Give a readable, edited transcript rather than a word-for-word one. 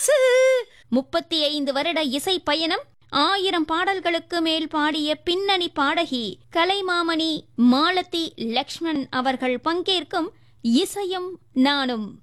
பழசு. 35 வருட இசை பயணம், 1000 பாடல்களுக்கு மேல் பாடிய பின்னணி பாடகி கலைமாமணி மாலதி லக்ஷ்மண் அவர்கள் பங்கேற்கும் இசையும் நானும்.